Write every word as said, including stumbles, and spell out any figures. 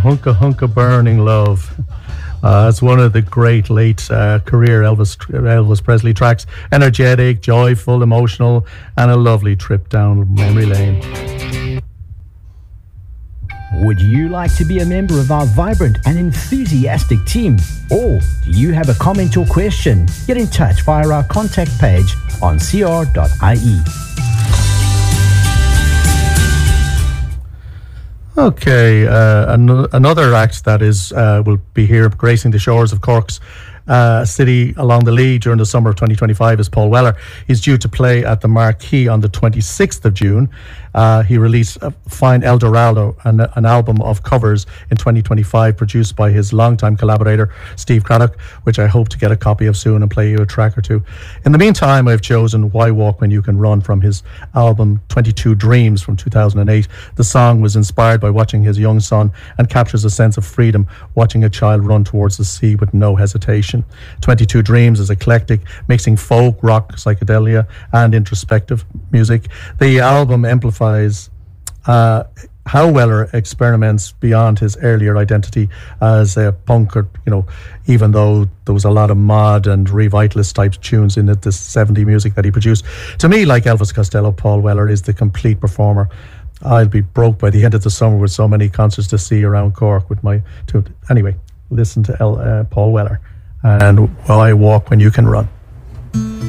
Hunka Hunka Burning Love. Uh, it's one of the great late uh, career Elvis Elvis Presley tracks. Energetic, joyful, emotional, and a lovely trip down memory lane. Would you like to be a member of our vibrant and enthusiastic team? Or do you have a comment or question? Get in touch via our contact page on c r dot i e. Okay, uh, an- another act that is uh, will be here gracing the shores of Cork's uh, city along the Lee during the summer of twenty twenty-five is Paul Weller. He's due to play at the Marquee on the twenty-sixth of June. Uh, he released a fine El Dorado, an, an album of covers in twenty twenty-five produced by his longtime collaborator Steve Craddock, which I hope to get a copy of soon and play you a track or two. In the meantime, I've chosen Why Walk When You Can Run from his album twenty-two Dreams from two thousand eight. The song was inspired by watching his young son and captures a sense of freedom watching a child run towards the sea with no hesitation. twenty-two Dreams is eclectic, mixing folk, rock, psychedelia and introspective music. The album amplifies uh, how Weller experiments beyond his earlier identity as a punker, you know, even though there was a lot of mod and revitalist type tunes in it, this seventies music that he produced. To me, like Elvis Costello, Paul Weller is the complete performer. I'll be broke by the end of the summer with so many concerts to see around Cork with my two. Anyway, listen to El, uh, Paul Weller and Why Walk When You Can Run.